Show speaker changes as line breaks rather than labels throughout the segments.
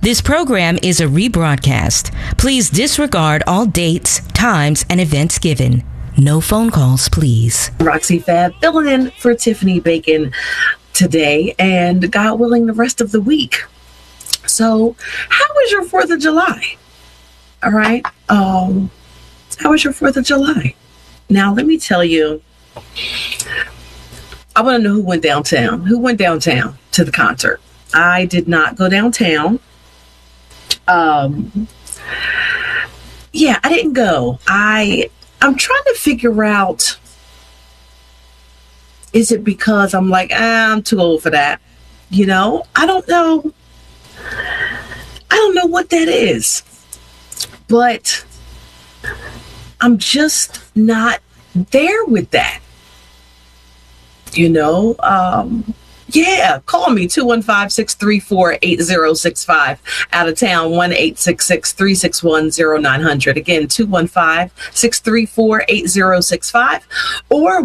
This program is a rebroadcast. Please disregard all dates, times, and events given. No phone calls, please.
Roxy Fab filling in for Tiffany Bacon today, and God willing, the rest of the week. So, how was your 4th of July? All right. How was your 4th of July? Now, let me tell you, I want to know who went downtown. Who went downtown to the concert? I did not go downtown. Yeah, I didn't go. I'm trying to figure out, is it because I'm like, I'm too old for that? You know, I don't know. I don't know what that is, but I'm just not there with that. You know, yeah, call me 215-634-8065. Out of town, 1-866-361-0900. Again, 215-634-8065 or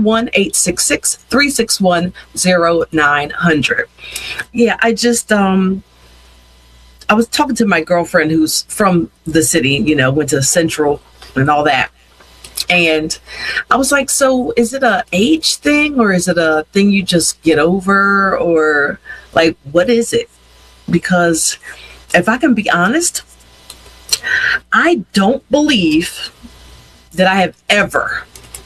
1-866-361-0900. Yeah, I just I was talking to my girlfriend who's from the city, you know, went to Central and all that. And I was like, so is it a age thing, or is it a thing you just get over, or like, what is it? Because if I can be honest, I don't believe that I have ever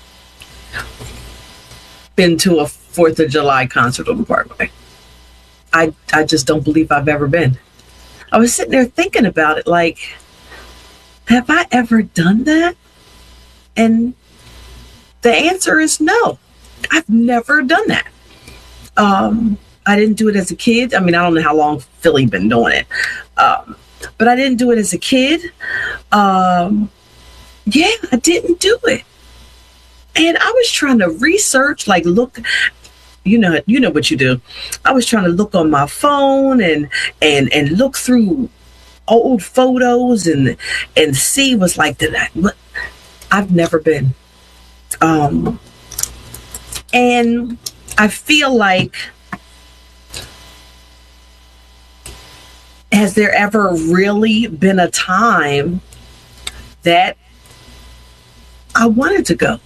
been to a 4th of July concert on the Parkway. I just don't believe I've ever been. I was sitting there thinking about it, like, have I ever done that? And the answer is no. I've never done that. I didn't do it as a kid. I mean, I don't know how long Philly been doing it. But I didn't do it as a kid. Yeah, I didn't do it. And I was trying to research, like, look, you know what you do. I was trying to look on my phone and look through old photos and see what's like that. What I've never been. And I feel like, has there ever really been a time that I wanted to go?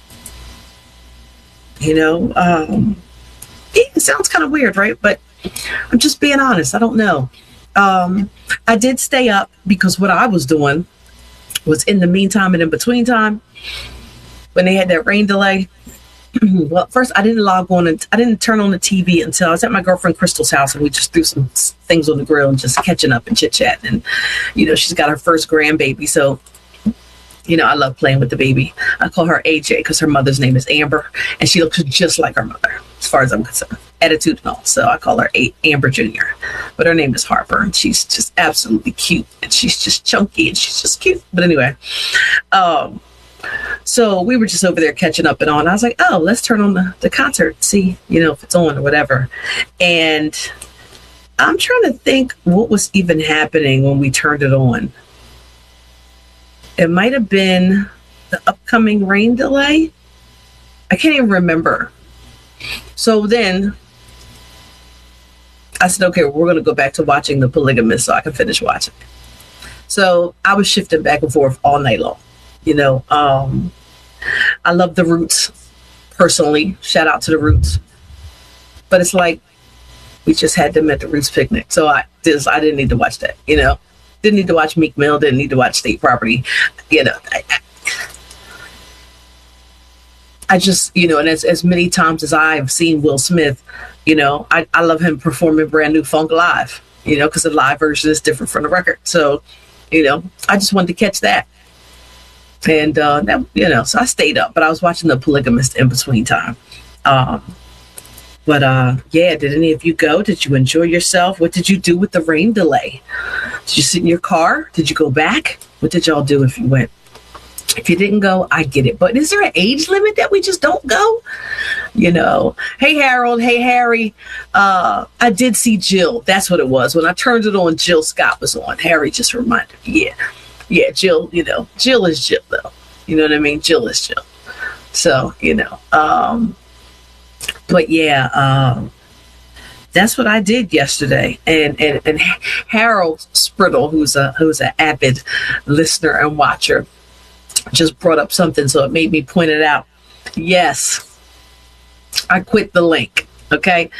You know, it sounds kind of weird, right? But I'm just being honest. I don't know. I did stay up because what I was doing was in the meantime and in between time when they had that rain delay. Well, first I didn't log on and I didn't turn on the TV until I was at my girlfriend Crystal's house, and we just threw some things on the grill and just catching up and chit chatting. And, you know, she's got her first grandbaby. So, you know, I love playing with the baby. I call her AJ because her mother's name is Amber, and she looks just like her mother, as far as I'm concerned. Attitude and all. So I call her Amber Jr., but her name is Harper, and she's just absolutely cute, and she's just chunky, and she's just cute. But anyway, so we were just over there catching up and on. I was like, oh, let's turn on the concert, see, you know, if it's on or whatever. And I'm trying to think what was even happening when we turned it on. It might have been the upcoming rain delay. I can't even remember. So then I said, okay, we're going to go back to watching The Polygamist so I can finish watching. So I was shifting back and forth all night long. You know, I love The Roots personally. Shout out to The Roots. But it's like, we just had them at the Roots picnic. So I didn't need to watch that, you know. Didn't need to watch Meek Mill. Didn't need to watch State Property. You know, I just, you know, and as many times as I've seen Will Smith, you know, I love him performing Brand New Funk live, you know, because the live version is different from the record. So, you know, I just wanted to catch that. And, that, you know, so I stayed up, but I was watching The Polygamist in between time. But yeah, did any of you go? Did you enjoy yourself? What did you do with the rain delay? Did you sit in your car? Did you go back? What did y'all do if you went? If you didn't go, I get it. But is there an age limit that we just don't go? You know, hey, Harold, hey, Harry. I did see Jill. That's what it was. When I turned it on, Jill Scott was on. Harry just reminded me. Yeah, Jill, you know, Jill is Jill, though. You know what I mean? Jill is Jill. So, you know, but yeah, That's what I did yesterday. And Harold Sprittle, who's an avid listener and watcher, just brought up something, so it made me point it out. Yes, I quit the link. Okay.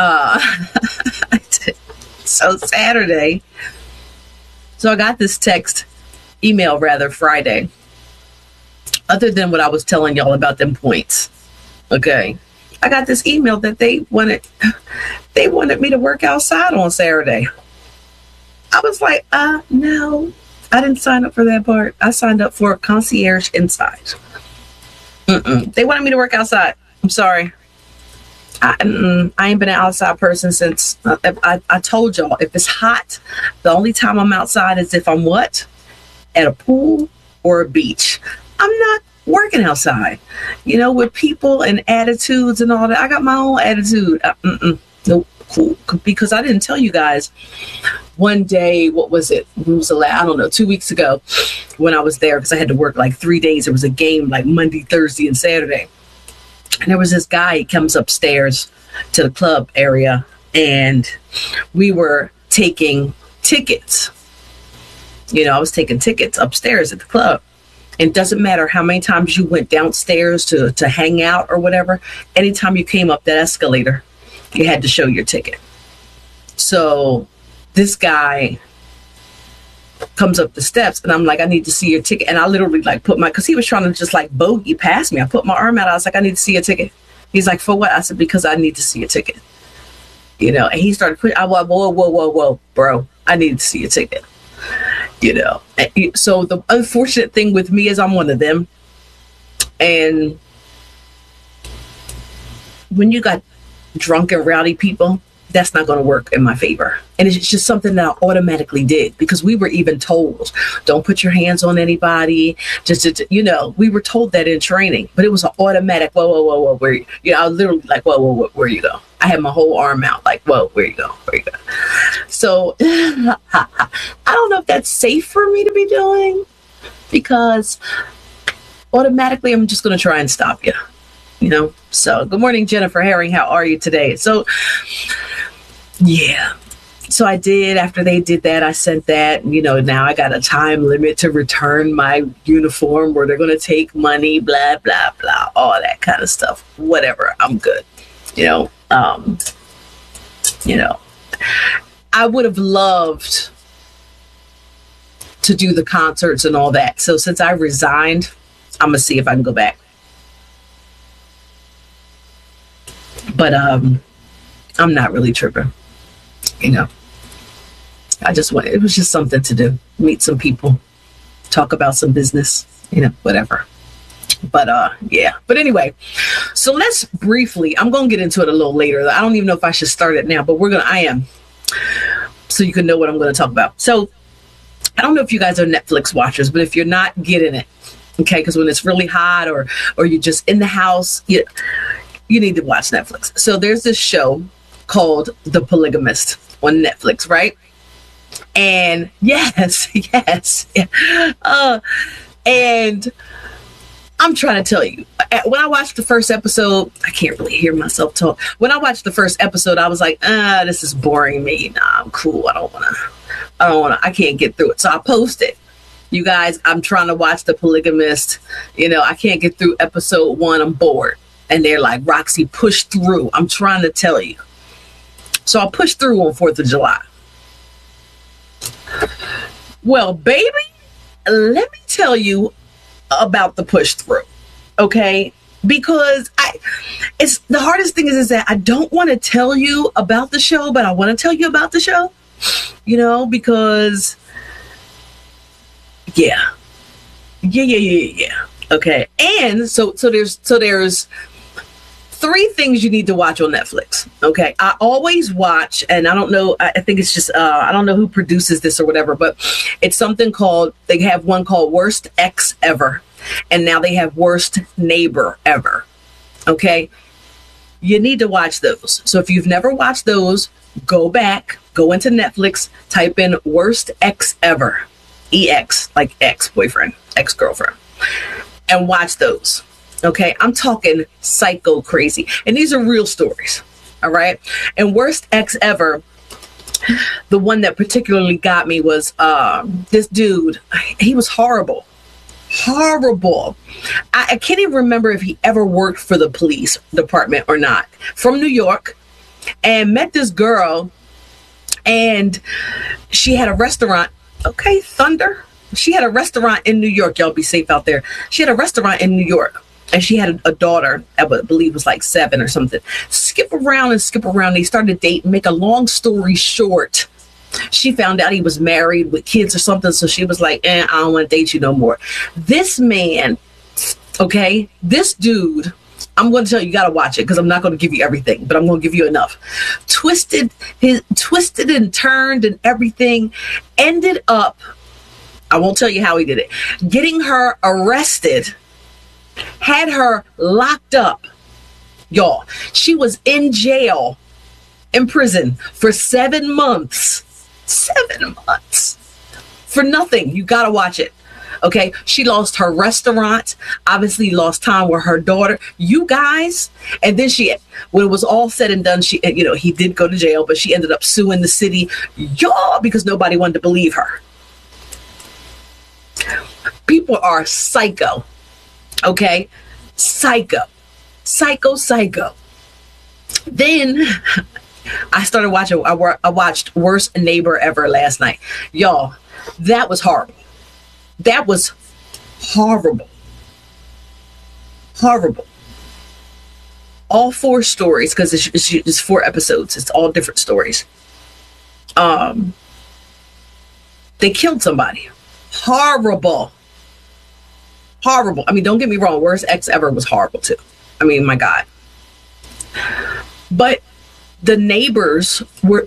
So Saturday, so I got this email Friday, other than what I was telling y'all about them points. Okay. I got this email that they wanted me to work outside on Saturday. I was like, no, I didn't sign up for that part. I signed up for concierge inside. They wanted me to work outside. I'm sorry. I ain't been an outside person since I told y'all, if it's hot, the only time I'm outside is if I'm what? At a pool or a beach. I'm not working outside, with people and attitudes and all that. I got my own attitude. Nope. Cool. Because I didn't tell you guys one day, what was it? It was I don't know, 2 weeks ago when I was there, because I had to work like 3 days. There was a game like Monday, Thursday, and Saturday. And there was this guy, he comes upstairs to the club area, and we were taking tickets. I was taking tickets upstairs at the club. And it doesn't matter how many times you went downstairs to hang out or whatever. Anytime you came up that escalator, you had to show your ticket. So this guy comes up the steps, and I'm like, I need to see your ticket. And I literally because he was trying to just like bogey past me. I put my arm out. I was like, I need to see your ticket. He's like, for what? I said, because I need to see your ticket. And he started putting, I was, whoa, bro, I need to see your ticket. So the unfortunate thing with me is I'm one of them. And when you got drunk and rowdy people, that's not going to work in my favor. And it's just something that I automatically did, because we were even told, don't put your hands on anybody. We were told that in training, but it was an automatic, whoa, where you? I was literally like, whoa, where you go? I had my whole arm out, like, whoa, where you go? So I don't know if that's safe for me to be doing, because automatically I'm just going to try and stop you. So good morning, Jennifer Herring. How are you today? So, yeah. So I did, after they did that, I sent that, now I got a time limit to return my uniform, where they're going to take money, blah, blah, blah, all that kind of stuff. Whatever. I'm good. I would have loved to do the concerts and all that. So since I resigned, I'm going to see if I can go back. But I'm not really tripping. It was just something to do. Meet some people, talk about some business, whatever. But yeah. But anyway, so let's briefly, I'm going to get into it a little later. I don't even know if I should start it now, but I am. So you can know what I'm going to talk about. So I don't know if you guys are Netflix watchers, but if you're not, get in it. Okay. Because when it's really hot or you're just in the house, you need to watch Netflix. So there's this show called The Polygamist on Netflix, right? And yes. And I'm trying to tell you, when I watched the first episode, I can't really hear myself talk. When I watched the first episode, I was like, this is boring me. Nah, I'm cool. I can't get through it. So I posted, you guys, I'm trying to watch The Polygamist. I can't get through episode 1. I'm bored. And they're like, Roxy, push through. I'm trying to tell you. So I pushed through on 4th of July. Well, baby, let me tell you about the push through. Okay? Because it's the hardest thing is that I don't want to tell you about the show, but I want to tell you about the show. Because yeah. Okay. And so there's 3 things you need to watch on Netflix. Okay. I always watch, and I don't know, I think it's just, I don't know who produces this or whatever, but it's something called, they have one called Worst Ex Ever. And now they have Worst Neighbor Ever. Okay. You need to watch those. So if you've never watched those, go back, go into Netflix, type in Worst Ex Ever. EX, like ex-boyfriend, ex-girlfriend. And watch those. Okay, I'm talking psycho crazy. And these are real stories. All right. And worst ex ever, the one that particularly got me was this dude. He was horrible. Horrible. I can't even remember if he ever worked for the police department or not. From New York, and met this girl, and she had a restaurant. Okay, Thunder. She had a restaurant in New York. Y'all be safe out there. She had a restaurant in New York. And she had a daughter, I believe was like 7 or something. Skip around. They started dating. Make a long story short, she found out he was married with kids or something. So she was like, I don't want to date you no more. This man, okay, this dude, I'm going to tell you, you got to watch it because I'm not going to give you everything, but I'm going to give you enough. Twisted and turned and everything. Ended up, I won't tell you how he did it, getting her arrested. Had her locked up, y'all. She was in jail, in prison for 7 months. 7 months for nothing. You gotta watch it. Okay, she lost her restaurant, obviously lost time with her daughter. You guys, and then when it was all said and done, he did go to jail, but she ended up suing the city, y'all, because nobody wanted to believe her. People are psycho. Okay, psycho. Then I started watching. I watched Worst Neighbor Ever last night, y'all. That was horrible. That was horrible. All 4 stories, because it's 4 episodes. It's all different stories. They killed somebody. Horrible. I mean, don't get me wrong. Worst ex ever was horrible too. I mean, my God. But the neighbors were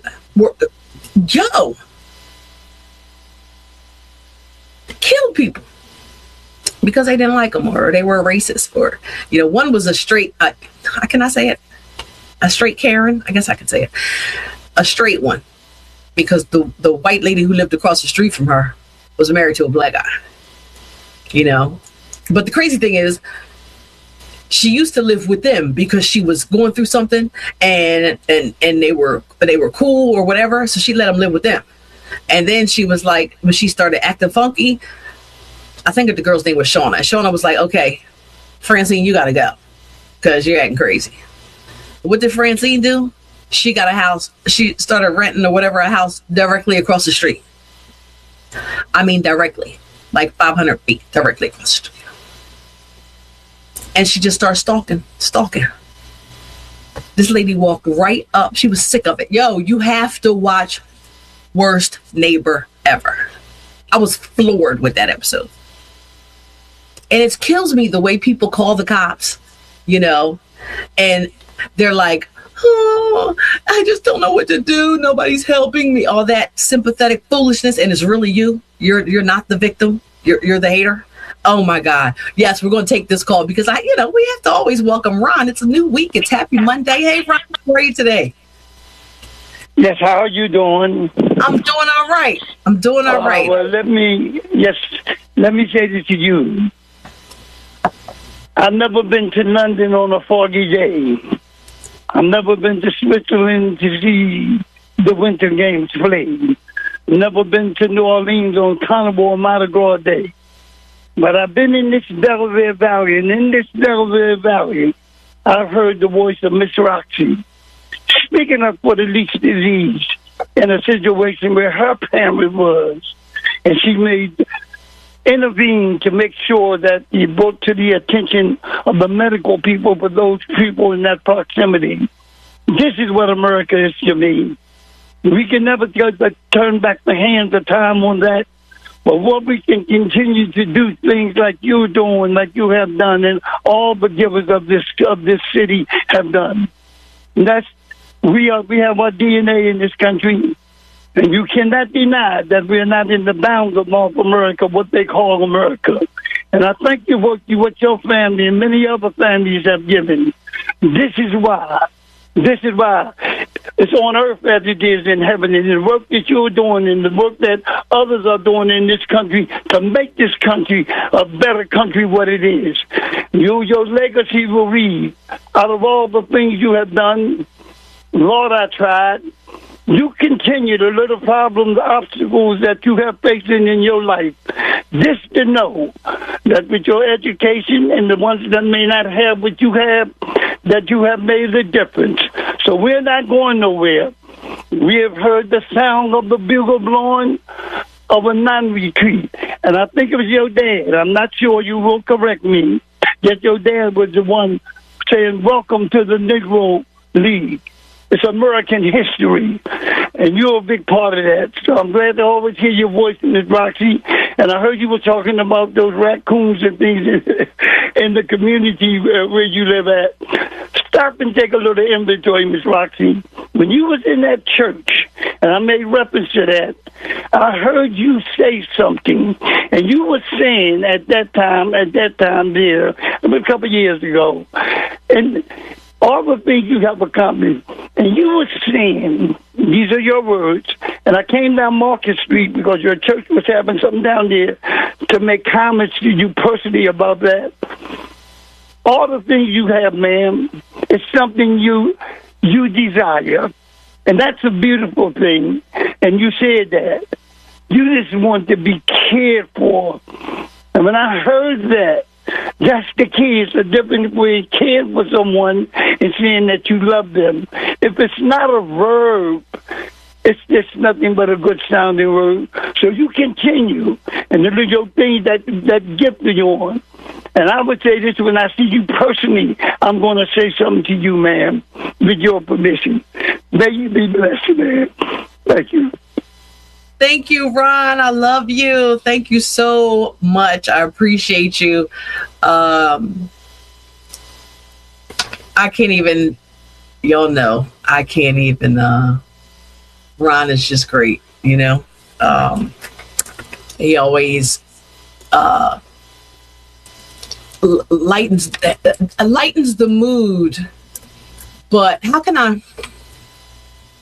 killed people because they didn't like them or they were racist or, one was a straight, how can I say it? A straight Karen. I guess I could say it. A straight one, because the white lady who lived across the street from her was married to a black guy, But the crazy thing is, she used to live with them because she was going through something, and they were cool or whatever. So she let them live with them. And then she was like, when she started acting funky, I think the girl's name was Shauna. And Shauna was like, okay, Francine, you got to go because you're acting crazy. What did Francine do? She got a house. She started renting or whatever, a house directly across the street. I mean, directly, like 500 feet directly across the street. And she just started stalking. This lady walked right up. She was sick of it. Yo, you have to watch Worst Neighbor Ever. I was floored with that episode. And it kills me the way people call the cops, and they're like, oh, I just don't know what to do. Nobody's helping me. All that sympathetic foolishness. And it's really you. You're not the victim. You're the hater. Oh my God. Yes, we're going to take this call because we have to always welcome Ron. It's a new week. It's Happy Monday. Hey, Ron, how are you today?
Yes, how are you doing?
I'm doing all right.
Well, let me say this to you. I've never been to London on a foggy day. I've never been to Switzerland to see the Winter Games played. Never been to New Orleans on Carnival or Mardi Gras Day. But I've been in this Delaware Valley, and in this Delaware Valley, I've heard the voice of Miss Roxy speaking up for the least disease in a situation where her family was. And she made intervene to make sure that he brought to the attention of the medical people for those people in that proximity. This is what America is to me. We can never turn back the hands of time on that. But what we can continue to do things like you're doing, like you have done, and all the givers of this city have done. And we have our DNA in this country, and you cannot deny that we are not in the bounds of North America, what they call America. And I thank you for what your family and many other families have given. This is why it's on earth as it is in heaven. And the work that you're doing and the work that others are doing in this country to make this country a better country what it is. Your legacy will read. Out of all the things you have done, Lord, I tried. You continue the little problems, obstacles that you have facing in your life. Just to know that with your education and the ones that may not have what you have, that you have made a difference. So we're not going nowhere. We have heard the sound of the bugle blowing of a non-retreat. And I think it was your dad. I'm not sure, you will correct me, that your dad was the one saying, welcome to the Negro League. It's American history, and you're a big part of that. So I'm glad to always hear your voice in this, Roxy. And I heard you were talking about those raccoons and things in the community where you live at. Stop and take a little inventory, Miss Roxy. When you was in that church, and I made reference to that, I heard you say something, and you were saying at that time there, a couple of years ago, and all the things you have accomplished. And you were saying, these are your words, and I came down Market Street because your church was having something down there to make comments to you personally about that. All the things you have, ma'am, is something you desire. And that's a beautiful thing. And you said that. You just want to be cared for. And when I heard that, that's the key. It's a different way caring for someone and saying that you love them. If it's not a verb, it's just nothing but a good sounding word. So you continue, and the little thing that gift of yours. And I would say this when I see you personally, I'm going to say something to you, ma'am, with your permission. May you be blessed, ma'am. Thank you.
Thank you, Ron. I love you. Thank you so much. I appreciate you. I can't even, y'all know, I can't even, Ron is just great, you know. He always lightens the mood. But how can I...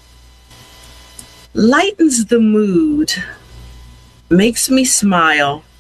lightens the mood, makes me smile,